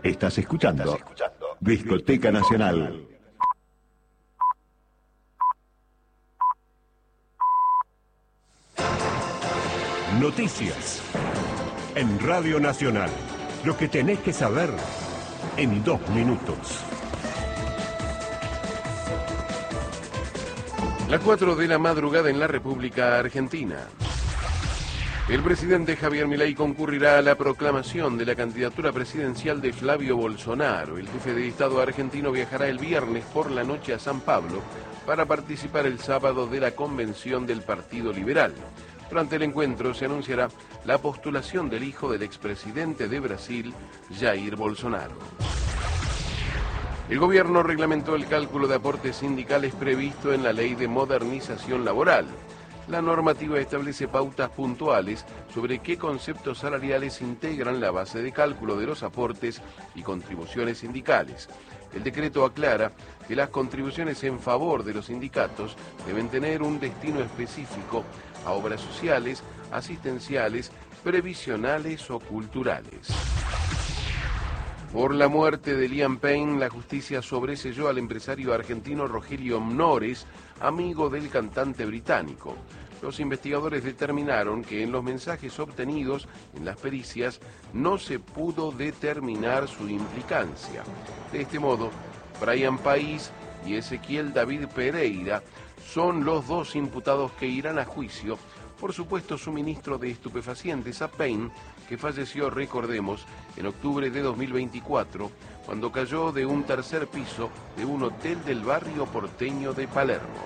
Estás escuchando Discoteca Nacional. Noticias en Radio Nacional. Lo que tenés que saber en 2 minutos. Las 4 de la madrugada en la República Argentina. El presidente Javier Milei concurrirá a la proclamación de la candidatura presidencial de Flavio Bolsonaro. El jefe de Estado argentino viajará el viernes por la noche a San Pablo para participar el sábado de la convención del Partido Liberal. Durante el encuentro se anunciará la postulación del hijo del expresidente de Brasil, Jair Bolsonaro. El gobierno reglamentó el cálculo de aportes sindicales previsto en la Ley de Modernización Laboral. La normativa establece pautas puntuales sobre qué conceptos salariales integran la base de cálculo de los aportes y contribuciones sindicales. El decreto aclara que las contribuciones en favor de los sindicatos deben tener un destino específico a obras sociales, asistenciales, previsionales o culturales. Por la muerte de Liam Payne, la justicia sobreseyó al empresario argentino Rogelio Mnores, amigo del cantante británico. Los investigadores determinaron que en los mensajes obtenidos en las pericias no se pudo determinar su implicancia. De este modo, Brian País y Ezequiel David Pereira son los 2 imputados que irán a juicio por supuesto suministro de estupefacientes a Payne, que falleció, recordemos, en octubre de 2024, cuando cayó de un 3er piso de un hotel del barrio porteño de Palermo.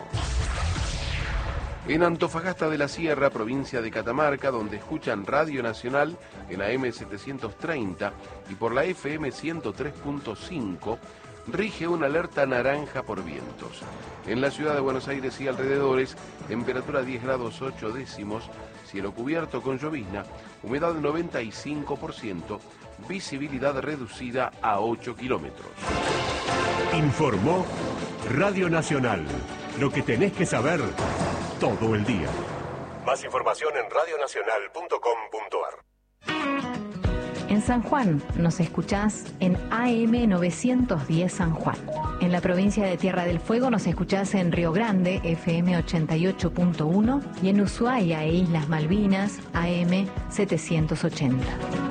En Antofagasta de la Sierra, provincia de Catamarca, donde escuchan Radio Nacional en AM 730 y por la FM 103.5, rige una alerta naranja por vientos. En la ciudad de Buenos Aires y alrededores, temperatura 10 grados 8 décimos, cielo cubierto con llovizna, humedad 95%, visibilidad reducida a 8 kilómetros. Informó Radio Nacional. Lo que tenés que saber todo el día. Más información en radionacional.com.ar. En San Juan nos escuchás en AM 910 San Juan. En la provincia de Tierra del Fuego nos escuchás en Río Grande, FM 88.1, y en Ushuaia e Islas Malvinas, AM 780.